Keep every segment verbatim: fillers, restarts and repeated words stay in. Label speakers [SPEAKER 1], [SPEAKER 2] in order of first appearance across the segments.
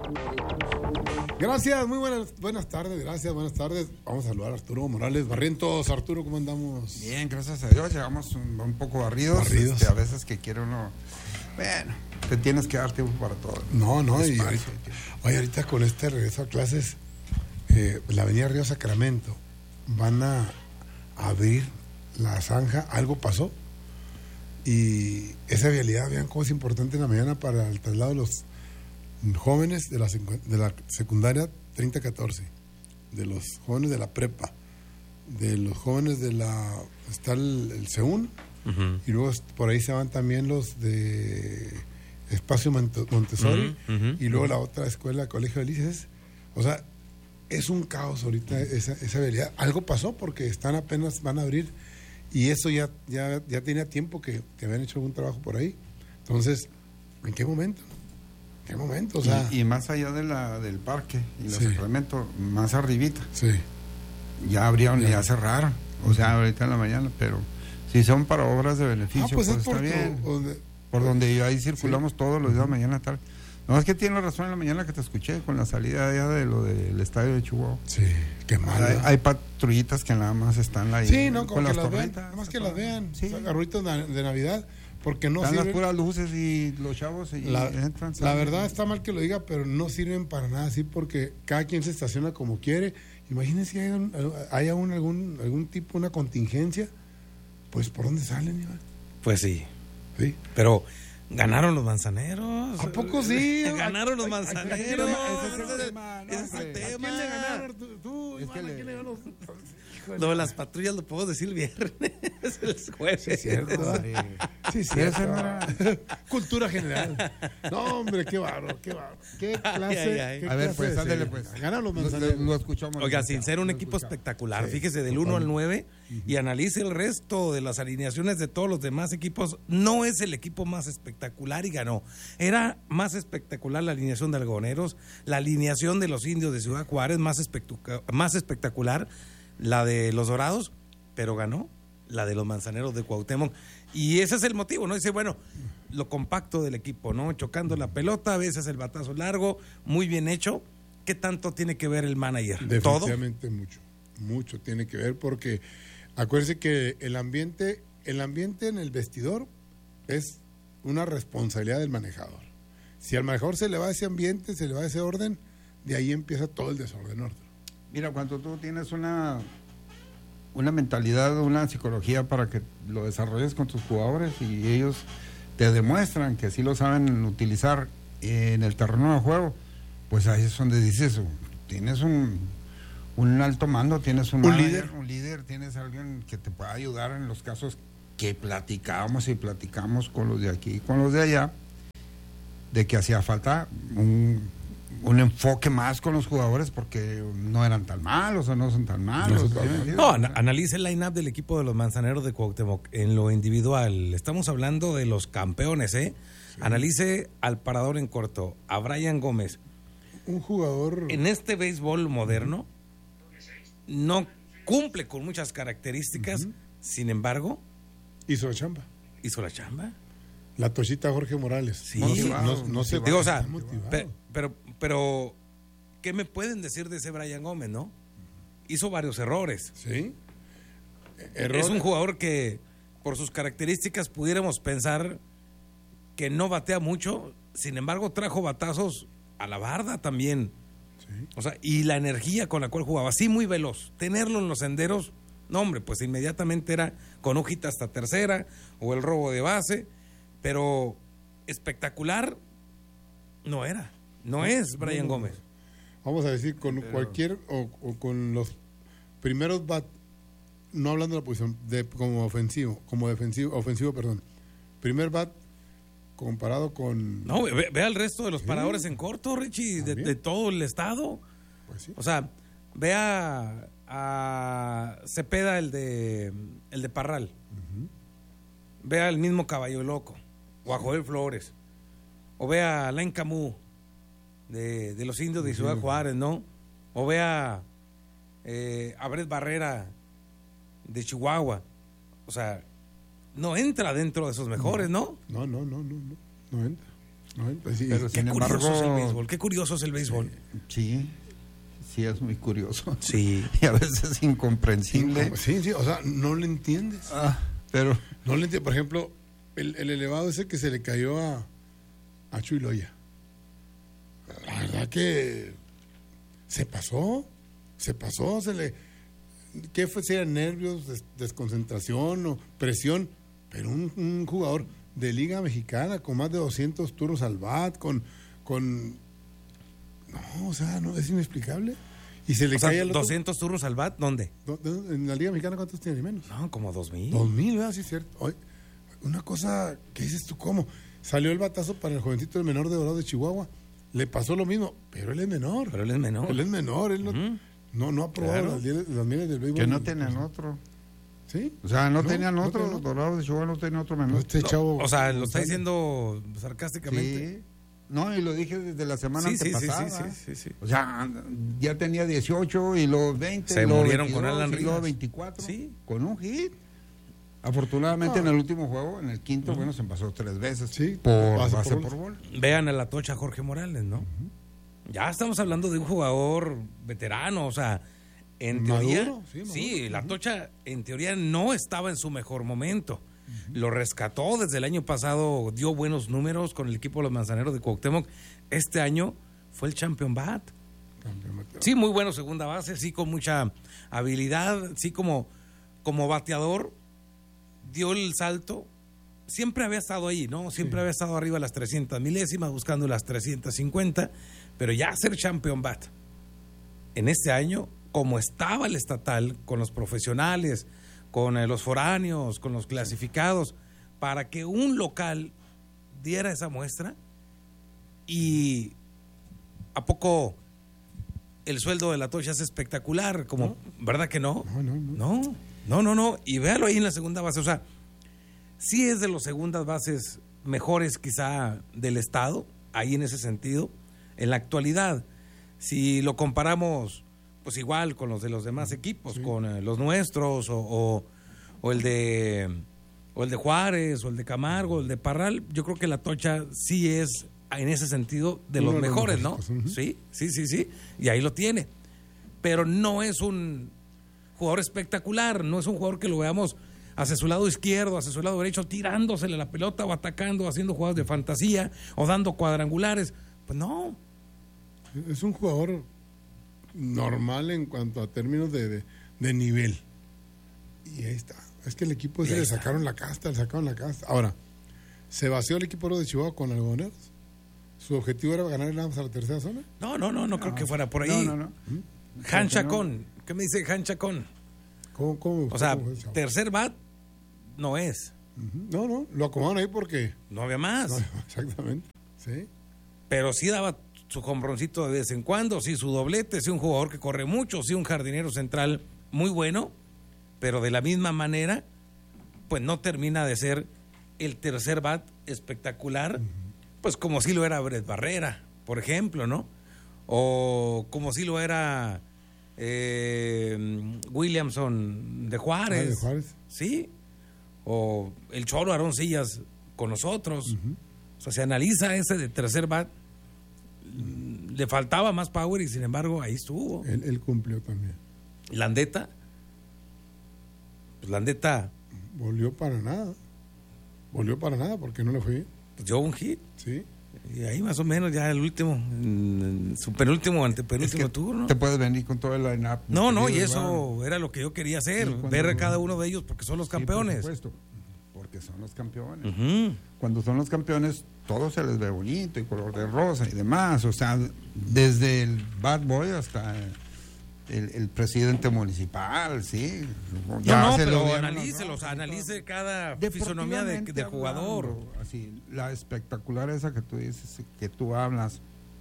[SPEAKER 1] Gracias, muy buenas, buenas tardes, gracias, buenas tardes. Vamos a saludar a Arturo Morales Barrientos. Arturo, ¿cómo andamos?
[SPEAKER 2] Bien, gracias a Dios, llegamos un, un poco barridos.
[SPEAKER 1] Barridos.
[SPEAKER 2] Este, a veces que quiere uno, bueno, te tienes que dar tiempo para todo.
[SPEAKER 1] No, no, y
[SPEAKER 2] Espacio,
[SPEAKER 1] ahorita, oye, ahorita con este regreso a clases, eh, la avenida Río Sacramento, van a abrir la zanja, algo pasó, y esa vialidad, vean cómo es importante en la mañana para el traslado de los jóvenes de la, de la secundaria treinta catorce, de los jóvenes de la prepa, de los jóvenes de la, está el, el SEUN, uh-huh. Y luego por ahí se van también los de Espacio Montessori, uh-huh, uh-huh, y luego uh-huh. la otra escuela, Colegio de Lices. O sea, es un caos ahorita esa, esa vialidad. Algo pasó porque están apenas, van a abrir, y eso ya, ya, ya tenía tiempo que, que habían hecho algún trabajo por ahí. Entonces, ¿en qué momento? ¿Qué momento? O sea,
[SPEAKER 2] y, y más allá de la, del parque y los
[SPEAKER 1] sí.
[SPEAKER 2] Sacramento, más arribita,
[SPEAKER 1] sí.
[SPEAKER 2] ya abrieron, ya, ya cerraron. O sea, ahorita en la mañana, pero si son para obras de beneficio, ah, pues, pues está bien. Tu, donde, por donde ahí circulamos sí. todos los días, mañana tal. No, es que tienes razón en la mañana que te escuché con la salida allá de lo del estadio de Chihuahua.
[SPEAKER 1] Sí, qué mal.
[SPEAKER 2] Hay, hay patrullitas que nada más están ahí.
[SPEAKER 1] Sí, no,
[SPEAKER 2] con
[SPEAKER 1] como
[SPEAKER 2] las
[SPEAKER 1] que las
[SPEAKER 2] tormentas.
[SPEAKER 1] vean, nada más que las vean.
[SPEAKER 2] Sí.
[SPEAKER 1] Arruitos de, de Navidad. Porque no
[SPEAKER 2] están
[SPEAKER 1] sirven,
[SPEAKER 2] las puras luces y los chavos y
[SPEAKER 1] la,
[SPEAKER 2] entran.
[SPEAKER 1] La verdad está mal que lo diga, pero no sirven para nada así porque cada quien se estaciona como quiere. Imagínense si hay, un, hay un, algún algún tipo, una contingencia, pues ¿por dónde salen, Iván?
[SPEAKER 3] Pues sí.
[SPEAKER 1] Sí.
[SPEAKER 3] Pero ganaron los manzaneros.
[SPEAKER 1] ¿A poco sí?
[SPEAKER 3] Ganaron los manzaneros.
[SPEAKER 2] Ese es el tema.
[SPEAKER 3] Ese es el tema.
[SPEAKER 1] ¿A quién le ganaron tú? tú
[SPEAKER 2] es
[SPEAKER 1] Iván,
[SPEAKER 2] que
[SPEAKER 1] ¿a quién le ganó?
[SPEAKER 3] Lo de las patrullas lo puedo decir el viernes. Es el jueves.
[SPEAKER 1] Sí, cierto. Sí, cierto. Cultura general. No, hombre, qué bárbaro, qué bárbaro. Qué clase. Ay, ay, ay. Qué
[SPEAKER 2] a ver,
[SPEAKER 1] clase
[SPEAKER 2] pues, ándale, pues.
[SPEAKER 1] Ganan los manzaneros.
[SPEAKER 2] Lo, lo escuchamos.
[SPEAKER 3] Oiga, sin ser un equipo espectacular, sí, fíjese, del uno al nueve, uh-huh. y analice el resto de las alineaciones de todos los demás equipos. No es el equipo más espectacular y ganó. Era más espectacular la alineación de Algodoneros, la alineación de los Indios de Ciudad Juárez, más, espectac- más espectacular la de los Dorados, pero ganó la de los Manzaneros de Cuauhtémoc. Y ese es el motivo, ¿no? Dice, bueno, lo compacto del equipo, ¿no? Chocando la pelota, a veces el batazo largo, muy bien hecho. ¿Qué tanto tiene que ver el manager?
[SPEAKER 1] Definitivamente
[SPEAKER 3] ¿Todo?
[SPEAKER 1] mucho, mucho tiene que ver porque acuérdense que el ambiente, el ambiente en el vestidor es una responsabilidad del manejador. Si al manejador se le va ese ambiente, se le va ese orden, de ahí empieza todo el desorden, Arturo.
[SPEAKER 2] Mira, cuando tú tienes una una mentalidad, una psicología para que lo desarrolles con tus jugadores y ellos te demuestran que sí lo saben utilizar en el terreno de juego, pues ahí es donde dices, tienes un, un alto mando, tienes un,
[SPEAKER 1] un
[SPEAKER 2] manager,
[SPEAKER 1] líder,
[SPEAKER 2] un líder, tienes alguien que te pueda ayudar en los casos que platicamos y platicamos con los de aquí y con los de allá, de que hacía falta un un enfoque más con los jugadores porque no eran tan malos o no son tan malos.
[SPEAKER 3] No, no an- analice el line-up del equipo de los Manzaneros de Cuauhtémoc en lo individual. Estamos hablando de los campeones, ¿eh? Sí. Analice al parador en corto, a Brian Gómez.
[SPEAKER 1] Un jugador...
[SPEAKER 3] En este béisbol moderno no cumple con muchas características, uh-huh. Sin embargo...
[SPEAKER 1] Hizo la chamba.
[SPEAKER 3] Hizo la chamba.
[SPEAKER 1] La tochita Jorge Morales.
[SPEAKER 3] Sí.
[SPEAKER 1] Motivado, no, no se
[SPEAKER 3] Digo,
[SPEAKER 1] va,
[SPEAKER 3] o sea,
[SPEAKER 1] motivado.
[SPEAKER 3] Pero, pero, pero, ¿qué me pueden decir de ese Brian Gómez, no? Hizo varios errores.
[SPEAKER 1] Sí.
[SPEAKER 3] Error. Es un jugador que, por sus características, pudiéramos pensar que no batea mucho, sin embargo, trajo batazos a la barda también. Sí. O sea, y la energía con la cual jugaba, sí, muy veloz. Tenerlo en los senderos, no, hombre, pues inmediatamente era con hojita hasta tercera, o el robo de base. Pero espectacular no era, no, no es Brian no, Gómez.
[SPEAKER 1] Vamos a decir, con Pero... cualquier, o, o con los primeros bat, no hablando de la posición, de, como ofensivo, como defensivo, ofensivo, perdón. Primer bat comparado con...
[SPEAKER 3] No, ve, ve al resto de los sí. paradores en corto, Richie, de, de todo el estado.
[SPEAKER 1] Pues sí.
[SPEAKER 3] O sea, ve a, a Cepeda, el de, el de Parral. Uh-huh. Ve al mismo Caballo Loco. O a Joel Flores, o vea a Alain Camus de, de los Indios de Ciudad Juárez, ¿no? O vea eh, a Brett Barrera de Chihuahua. O sea, no entra dentro de esos mejores, ¿no?
[SPEAKER 1] No, no, no, no, no, no entra. ¿no? Pues sí,
[SPEAKER 2] Pero
[SPEAKER 3] Qué
[SPEAKER 2] sin
[SPEAKER 3] curioso
[SPEAKER 2] embargo,
[SPEAKER 3] es el béisbol, qué curioso es el béisbol.
[SPEAKER 2] sí, sí es muy curioso.
[SPEAKER 3] Sí.
[SPEAKER 2] Y a veces incomprensible.
[SPEAKER 1] sí, sí, o sea, no le entiendes.
[SPEAKER 2] Ah, pero
[SPEAKER 1] No le entiendes. Por ejemplo, el, el elevado ese que se le cayó a, a Chuy Loya. La verdad que se pasó, se pasó, se le... ¿Qué fue? Si eran nervios, des- desconcentración o presión, pero un, un jugador de Liga Mexicana con más de doscientos turnos al bat, con... con no, o sea, no, es inexplicable. Y se le
[SPEAKER 3] O sea,
[SPEAKER 1] cae al otro...
[SPEAKER 3] doscientos turnos al bat, ¿dónde?
[SPEAKER 1] ¿Dó- dó- En la Liga Mexicana, ¿cuántos tiene? Ni menos.
[SPEAKER 3] No, como dos mil.
[SPEAKER 1] Dos mil, ¿verdad? Sí, es cierto. Oye, una cosa, ¿qué dices tú? ¿Cómo? Salió el batazo para el jovencito, el menor de Dorado de Chihuahua. Le pasó lo mismo, pero él es menor.
[SPEAKER 3] Pero él es menor.
[SPEAKER 1] Él es menor, él no,
[SPEAKER 3] Ujú.
[SPEAKER 1] no, no ha probado
[SPEAKER 3] Claro.
[SPEAKER 1] las, mieles- las mieles del béisbol.
[SPEAKER 2] que no tenían otro.
[SPEAKER 1] ¿Sí?
[SPEAKER 2] O sea, no,
[SPEAKER 1] No,
[SPEAKER 2] tenían
[SPEAKER 1] no
[SPEAKER 2] otro.
[SPEAKER 1] tenían
[SPEAKER 2] Los
[SPEAKER 1] otro.
[SPEAKER 2] Dorados de Chihuahua no tenían otro
[SPEAKER 1] No,
[SPEAKER 2] menor.
[SPEAKER 1] este
[SPEAKER 3] No,
[SPEAKER 1] chavo.
[SPEAKER 3] o sea, lo está
[SPEAKER 1] González.
[SPEAKER 3] diciendo sarcásticamente.
[SPEAKER 2] Sí. No, y lo dije desde la semana
[SPEAKER 3] Sí, sí, sí,
[SPEAKER 2] antepasada.
[SPEAKER 3] sí, sí, sí, sí.
[SPEAKER 2] O sea, ya tenía dieciocho y los veinte.
[SPEAKER 3] Se
[SPEAKER 2] y luego
[SPEAKER 3] murieron con
[SPEAKER 2] veintidós,
[SPEAKER 3] Alan
[SPEAKER 2] y luego
[SPEAKER 3] Rivas.
[SPEAKER 2] veinticuatro.
[SPEAKER 3] Sí.
[SPEAKER 2] Con un hit. Afortunadamente
[SPEAKER 1] Ah.
[SPEAKER 2] en el último juego, en el quinto, bueno, se pasó tres veces.
[SPEAKER 1] Sí,
[SPEAKER 2] por
[SPEAKER 1] base
[SPEAKER 2] base
[SPEAKER 1] por
[SPEAKER 2] por bol.
[SPEAKER 3] Vean a la tocha Jorge Morales, ¿no? Ya estamos hablando de un jugador veterano, o sea, en
[SPEAKER 1] Maduro,
[SPEAKER 3] teoría,
[SPEAKER 1] sí,
[SPEAKER 3] sí,
[SPEAKER 1] maduro.
[SPEAKER 3] la tocha en teoría no estaba en su mejor momento. Lo rescató desde el año pasado, dio buenos números con el equipo de los Manzaneros de Cuauhtémoc. Este año fue el champion bat.
[SPEAKER 1] Campeonato.
[SPEAKER 3] Sí, muy bueno segunda base, sí con mucha habilidad, sí como, como bateador, dio el salto. Siempre había estado ahí, ¿no? Siempre
[SPEAKER 1] Sí.
[SPEAKER 3] había estado arriba de las trescientas milésimas, buscando las trescientas cincuenta, pero ya ser champion bat en este año, como estaba el estatal, con los profesionales, con eh, los foráneos, con los clasificados, para que un local diera esa muestra y ¿a poco el sueldo de la tocha es espectacular? Como, ¿verdad que no?
[SPEAKER 1] No, no, no.
[SPEAKER 3] No, no, no, no. Y véalo ahí en la segunda base. O sea, sí es de los segundas bases mejores quizá del estado, ahí en ese sentido. En la actualidad, si lo comparamos, pues igual con los de los demás equipos,
[SPEAKER 1] Sí.
[SPEAKER 3] con eh, los nuestros o, o, o el de o el de Juárez o el de Camargo, el de Parral, yo creo que la tocha sí es en ese sentido de
[SPEAKER 1] Uno
[SPEAKER 3] los
[SPEAKER 1] de los
[SPEAKER 3] mejores, ¿no?
[SPEAKER 1] mejorcitos, ujú.
[SPEAKER 3] Sí, sí, sí, sí. Y ahí lo tiene. Pero no es un jugador espectacular, no es un jugador que lo veamos hacia su lado izquierdo, hacia su lado derecho, tirándosele la pelota o atacando, haciendo jugadas de fantasía o dando cuadrangulares. Pues no.
[SPEAKER 1] Es un jugador normal en cuanto a términos de, de, de nivel. Y ahí está. Es que el equipo
[SPEAKER 3] Y
[SPEAKER 1] ese
[SPEAKER 3] ahí
[SPEAKER 1] le
[SPEAKER 3] está.
[SPEAKER 1] sacaron la casta, le sacaron la casta. Ahora, ¿se vació el equipo de Chihuahua con algodoneros? ¿Su objetivo era ganar nada más a la tercera zona?
[SPEAKER 3] No, no, no, no creo que fuera por ahí.
[SPEAKER 2] No, no, no.
[SPEAKER 3] Han Chacón. ¿Qué me dice Han Chacón?
[SPEAKER 1] ¿Cómo, cómo,
[SPEAKER 3] O sea,
[SPEAKER 1] cómo fue, chavo?
[SPEAKER 3] tercer bat no es.
[SPEAKER 1] Ujú. No, no, lo acomodaron ahí porque...
[SPEAKER 3] No había más.
[SPEAKER 1] No, exactamente. Sí.
[SPEAKER 3] Pero sí daba su hombroncito de vez en cuando, sí su doblete, sí un jugador que corre mucho, sí un jardinero central muy bueno, pero de la misma manera, pues no termina de ser el tercer bat espectacular, pues como si lo era Brett Barrera, por ejemplo, ¿no? O como si lo era eh, Williamson de Juárez.
[SPEAKER 1] Ah, de Juárez.
[SPEAKER 3] Sí. O el Cholo Aroncillas con nosotros. O sea, se analiza ese de tercer bat. mm, Le faltaba más power y sin embargo ahí estuvo.
[SPEAKER 1] Él, él cumplió también.
[SPEAKER 3] Landeta. Pues Landeta
[SPEAKER 1] Volvió para nada. Volvió para nada porque no le fue bien.
[SPEAKER 3] pues, dio un hit.
[SPEAKER 1] Sí.
[SPEAKER 3] Y ahí más o menos ya el último, mm, su penúltimo, antepenúltimo
[SPEAKER 2] Es que
[SPEAKER 3] turno.
[SPEAKER 2] te puedes venir con todo el line-up.
[SPEAKER 3] No, no, y
[SPEAKER 2] querido
[SPEAKER 3] eso
[SPEAKER 2] Iván.
[SPEAKER 3] era lo que yo quería hacer,
[SPEAKER 2] Sí, cuando-
[SPEAKER 3] ver a cada uno de ellos porque son los
[SPEAKER 2] Sí, por
[SPEAKER 3] campeones.
[SPEAKER 2] supuesto, porque son los campeones.
[SPEAKER 3] Ujú.
[SPEAKER 2] Cuando son los campeones, todo se les ve bonito y color de rosa y demás. O sea, desde el bad boy hasta el, el presidente municipal, sí. Ya
[SPEAKER 3] No, no,
[SPEAKER 2] se le
[SPEAKER 3] pero
[SPEAKER 2] dieron las
[SPEAKER 3] analícelos,
[SPEAKER 2] rosas y
[SPEAKER 3] analice
[SPEAKER 2] todo.
[SPEAKER 3] cada fisonomía de,
[SPEAKER 2] Deportivamente
[SPEAKER 3] de jugador.
[SPEAKER 2] hablando, así, la espectacular esa que tú dices, que tú hablas,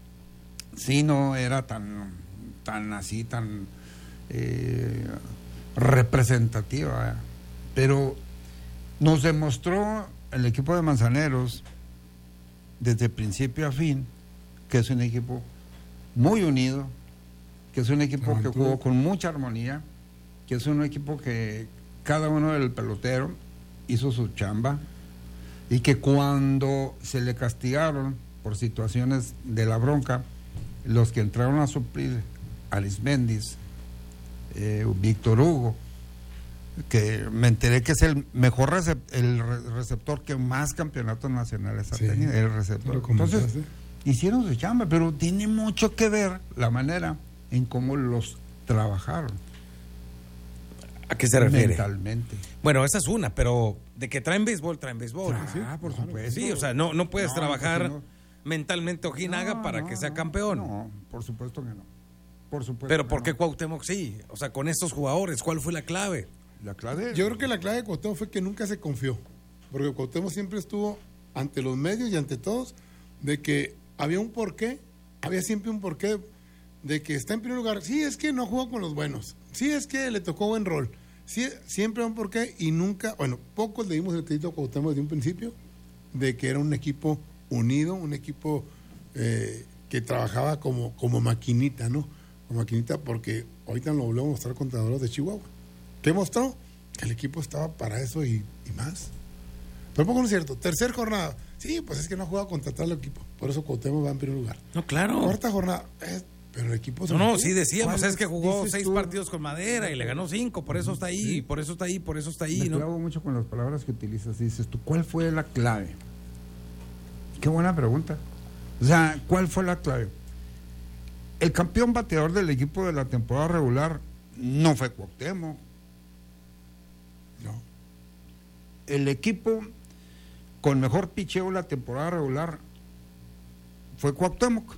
[SPEAKER 2] sí no era tan, tan así, tan eh, representativa, ¿eh? Pero nos demostró el equipo de Manzaneros desde principio a fin que es un equipo muy unido, que es un equipo que
[SPEAKER 1] Mantuvo.
[SPEAKER 2] jugó con mucha armonía, que es un equipo que cada uno del pelotero hizo su chamba y que cuando se le castigaron por situaciones de la bronca, los que entraron a suplir, Arismendis, eh, Víctor Hugo, que me enteré que es el mejor recep- el receptor que más campeonatos nacionales ha
[SPEAKER 1] Sí,
[SPEAKER 2] tenido, el receptor.
[SPEAKER 1] lo
[SPEAKER 2] Entonces,
[SPEAKER 1] comentaste.
[SPEAKER 2] hicieron su chamba, pero tiene mucho que ver la manera en cómo los trabajaron.
[SPEAKER 3] ¿A qué se refiere?
[SPEAKER 2] Mentalmente.
[SPEAKER 3] Bueno, esa es una, pero de que traen béisbol, traen béisbol.
[SPEAKER 2] Ah, por supuesto.
[SPEAKER 3] Sí, o sea, no, no puedes
[SPEAKER 2] No,
[SPEAKER 3] trabajar
[SPEAKER 2] porque no.
[SPEAKER 3] mentalmente Ojinaga
[SPEAKER 2] No,
[SPEAKER 3] para
[SPEAKER 2] no,
[SPEAKER 3] que sea
[SPEAKER 2] no,
[SPEAKER 3] campeón.
[SPEAKER 2] No, por supuesto que no. Por supuesto.
[SPEAKER 3] Pero
[SPEAKER 2] que
[SPEAKER 3] ¿por qué
[SPEAKER 2] no.
[SPEAKER 3] Cuauhtémoc sí? O sea, con estos jugadores, ¿cuál fue la clave?
[SPEAKER 2] La clave.
[SPEAKER 1] Yo creo que la clave de Cuauhtémoc fue que nunca se confió, porque Cuauhtémoc siempre estuvo ante los medios y ante todos de que había un porqué, había siempre un porqué de que está en primer lugar. Sí, es que no jugó con los buenos. Sí, es que le tocó buen rol. Sí, siempre un porqué y nunca, bueno, pocos le dimos el crédito a Cuauhtémoc desde un principio de que era un equipo unido, un equipo eh, que trabajaba como, como maquinita, ¿no? Como maquinita, porque ahorita nos lo volvemos a mostrar contra los de Chihuahua. ¿Qué mostró? Que el equipo estaba para eso y, y más. Pero poco no es cierto. Tercer jornada. Sí, pues es que no ha jugado contra tal equipo. Por eso Cuauhtémoc va en primer lugar.
[SPEAKER 3] No, claro.
[SPEAKER 1] Cuarta jornada. eh, pero el equipo... se
[SPEAKER 3] No, no,
[SPEAKER 1] mantuvo.
[SPEAKER 3] sí decíamos,
[SPEAKER 2] ¿Cuál
[SPEAKER 3] es que jugó
[SPEAKER 2] dices
[SPEAKER 3] seis
[SPEAKER 2] tú?
[SPEAKER 3] partidos con Madera y le ganó cinco, por eso está ahí,
[SPEAKER 2] Sí.
[SPEAKER 3] por eso está ahí, por eso está ahí,
[SPEAKER 2] Me
[SPEAKER 3] ¿no?
[SPEAKER 2] clavo mucho con las palabras que utilizas. Dices tú, ¿cuál fue la clave? Qué buena pregunta. O sea, ¿cuál fue la clave? El campeón bateador del equipo de la temporada regular no fue Cuauhtémoc.
[SPEAKER 1] No.
[SPEAKER 2] El equipo con mejor picheo la temporada regular fue Cuauhtémoc.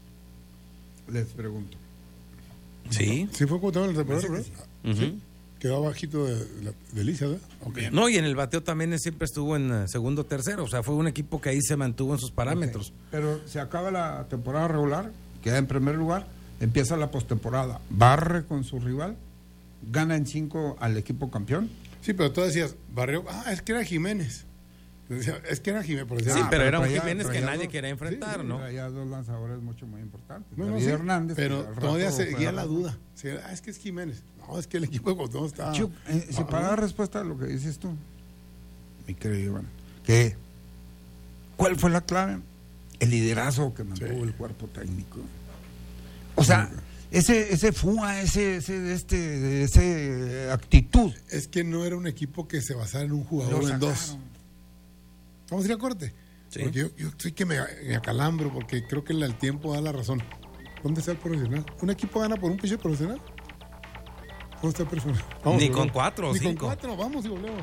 [SPEAKER 2] Les pregunto.
[SPEAKER 3] Sí.
[SPEAKER 1] Sí fue Cuauhtémoc en la temporada,
[SPEAKER 2] Parece
[SPEAKER 1] ¿verdad?
[SPEAKER 2] que
[SPEAKER 3] Ujú.
[SPEAKER 1] Sí. Quedó bajito de, de, de Lisa, ¿verdad? Ok.
[SPEAKER 3] No, y en el bateo también siempre estuvo en eh, segundo, tercero, o sea, fue un equipo que ahí se mantuvo en sus parámetros.
[SPEAKER 2] Ok. Pero se acaba la temporada regular, queda en primer lugar, empieza la postemporada, barre con su rival, gana en cinco al equipo campeón.
[SPEAKER 1] Sí, pero tú decías, Barrio, ah, es que era Jiménez. Decía, es que era Jiménez, por decir,
[SPEAKER 3] Sí,
[SPEAKER 1] ah,
[SPEAKER 3] pero era un
[SPEAKER 2] traía-
[SPEAKER 3] Jiménez que
[SPEAKER 2] traía
[SPEAKER 3] nadie
[SPEAKER 2] dos-
[SPEAKER 3] quería enfrentar,
[SPEAKER 1] sí,
[SPEAKER 3] ¿no?
[SPEAKER 2] Traía dos lanzadores mucho muy importantes.
[SPEAKER 1] no, no,
[SPEAKER 2] David
[SPEAKER 1] sí,
[SPEAKER 2] Hernández, que
[SPEAKER 1] pero
[SPEAKER 2] al rato
[SPEAKER 1] todavía
[SPEAKER 2] fue
[SPEAKER 1] seguía
[SPEAKER 2] a-
[SPEAKER 1] la duda. Sí, ah, es que es Jiménez. No, es que el equipo de Cuauhtémoc está...
[SPEAKER 2] Chuck, eh, si
[SPEAKER 1] Ah,
[SPEAKER 2] para dar respuesta a lo que dices tú, mi querido Iván, que ¿cuál fue la clave? El liderazgo que mantuvo
[SPEAKER 1] Sí.
[SPEAKER 2] el cuerpo técnico. O sea, ese ese FUA, ese ese este ese eh, actitud.
[SPEAKER 1] Es que no era un equipo que se basara en un jugador
[SPEAKER 2] Lo
[SPEAKER 1] o en dos.
[SPEAKER 2] sacaron.
[SPEAKER 1] Vamos a ir a corte.
[SPEAKER 3] Sí.
[SPEAKER 1] Porque yo, yo soy que me, me acalambro porque creo que el, el tiempo da la razón. ¿Dónde está el profesional? ¿Un equipo gana por un pitcher profesional? ¿Dónde está el profesional? Vamos,
[SPEAKER 3] Ni
[SPEAKER 1] volvemos.
[SPEAKER 3] con cuatro o
[SPEAKER 1] Ni
[SPEAKER 3] cinco.
[SPEAKER 1] con cuatro, vamos y volvemos.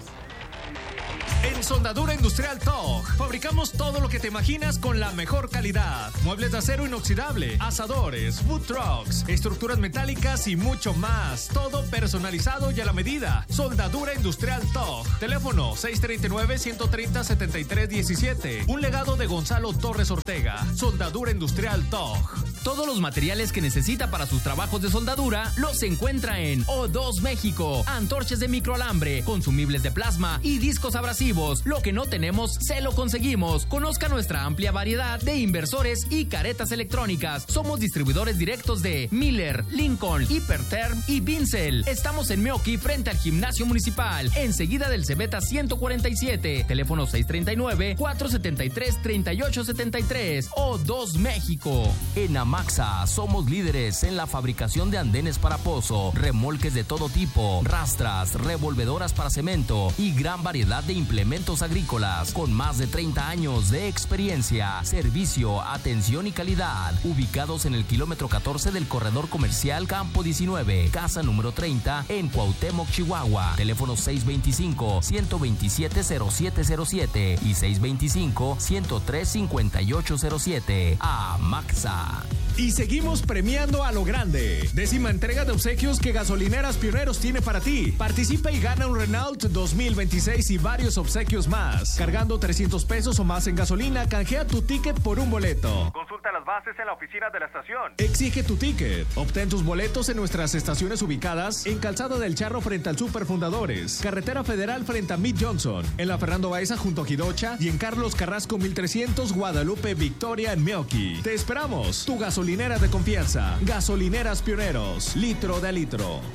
[SPEAKER 4] En Soldadura Industrial T O G fabricamos todo lo que te imaginas con la mejor calidad. Muebles de acero inoxidable, asadores, food trucks, estructuras metálicas y mucho más. Todo personalizado y a la medida. Soldadura Industrial T O G. Teléfono seis treinta y nueve, ciento treinta, setenta y tres diecisiete. Un legado de Gonzalo Torres Ortega. Soldadura Industrial T O G. Todos los materiales que necesita para sus trabajos de soldadura los encuentra en O dos México. Antorchas de microalambre, consumibles de plasma y discos abrasivos. Lo que no tenemos, se lo conseguimos. Conozca nuestra amplia variedad de inversores y caretas electrónicas. Somos distribuidores directos de Miller, Lincoln, Hiperterm y Vincel. Estamos en Meoqui frente al gimnasio municipal, enseguida del Cebeta ciento cuarenta y siete. Teléfono seis treinta y nueve, cuatrocientos setenta y tres, treinta y ocho setenta y tres. O dos México. En Amaxa somos líderes en la fabricación de andenes para pozo, remolques de todo tipo, rastras, revolvedoras para cemento y gran variedad de implementos agrícolas con más de treinta años de experiencia, servicio, atención y calidad. Ubicados en el kilómetro catorce del corredor comercial Campo diecinueve, casa número treinta en Cuauhtémoc, Chihuahua. Teléfono seis veinticinco, ciento veintisiete, cero siete cero siete y seis veinticinco, ciento tres, cincuenta y ocho cero siete. Amaxa.
[SPEAKER 5] Y seguimos premiando a lo grande. Décima entrega de obsequios que Gasolineras Pioneros tiene para ti. Participa y gana un Renault dos mil veintiséis y varios obsequios más. Cargando trescientos pesos o más en gasolina, canjea tu ticket por un boleto.
[SPEAKER 4] Consulta las bases en la oficina de la estación.
[SPEAKER 5] Exige tu ticket. Obtén tus boletos en nuestras estaciones ubicadas en Calzada del Charro frente al Super Fundadores, Carretera Federal frente a Mid Johnson, en la Fernando Baeza junto a Jidocha y en Carlos Carrasco mil trescientos, Guadalupe, Victoria en Meoqui. Te esperamos. Tu gasolinera de confianza. Gasolineras Pioneros. Litro de litro.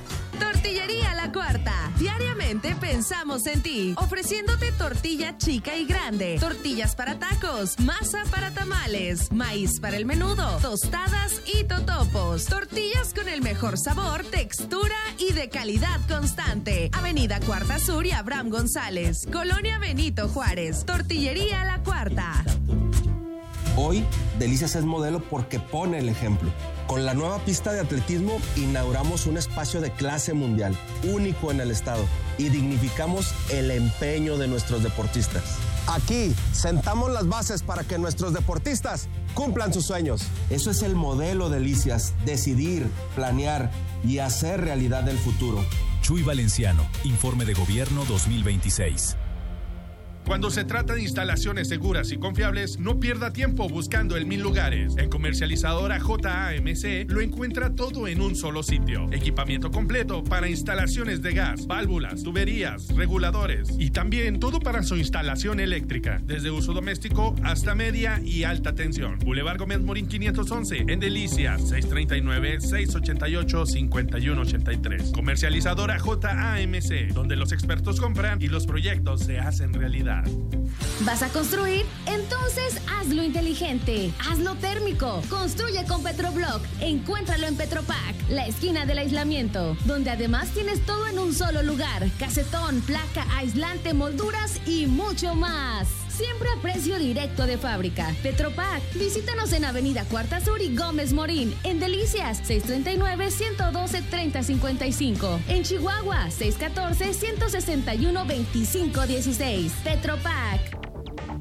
[SPEAKER 6] Tortillería La Cuarta. Diariamente pensamos en ti, ofreciéndote tortilla chica y grande, tortillas para tacos, masa para tamales, maíz para el menudo, tostadas y totopos. Tortillas con el mejor sabor, textura y de calidad constante. Avenida Cuarta Sur y Abraham González, Colonia Benito Juárez. Tortillería La Cuarta.
[SPEAKER 7] Hoy, Delicias es modelo porque pone el ejemplo. Con la nueva pista de atletismo inauguramos un espacio de clase mundial, único en el estado, y dignificamos el empeño de nuestros deportistas. Aquí sentamos las bases para que nuestros deportistas cumplan sus sueños. Eso es el modelo Delicias, decidir, planear y hacer realidad el futuro.
[SPEAKER 8] Chuy Valenciano, Informe de Gobierno dos mil veintiséis.
[SPEAKER 9] Cuando se trata de instalaciones seguras y confiables, no pierda tiempo buscando el mil lugares. En Comercializadora J A M C lo encuentra todo en un solo sitio. Equipamiento completo para instalaciones de gas, válvulas, tuberías, reguladores y también todo para su instalación eléctrica, desde uso doméstico hasta media y alta tensión. Boulevard Gómez Morín quinientos once, en Delicias, seis treinta y nueve, seis ochenta y ocho, cincuenta y uno ochenta y tres. Comercializadora J A M C, donde los expertos compran y los proyectos se hacen realidad.
[SPEAKER 10] ¿Vas a construir? Entonces hazlo inteligente, hazlo térmico. Construye con Petroblock. Encuéntralo en Petropac, la esquina del aislamiento, donde además tienes todo en un solo lugar: casetón, placa, aislante, molduras y mucho más. Siempre a precio directo de fábrica. Petropac. Visítanos en Avenida Cuarta Sur y Gómez Morín. En Delicias, seis treinta y nueve, ciento doce, treinta cincuenta y cinco. En Chihuahua, seis catorce, ciento sesenta y uno, veinticinco dieciséis. Petropac.